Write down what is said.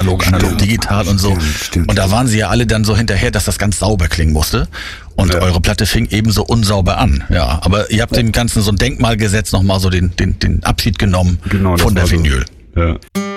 analog, digital und so. Stimmt. Und da waren sie ja alle dann so hinterher, dass das ganz sauber klingen musste. Und eure Platte fing ebenso unsauber an. Ja, aber ihr habt dem Ganzen so ein Denkmal gesetzt, nochmal so den Abschied genommen von der Vinyl. So. Ja.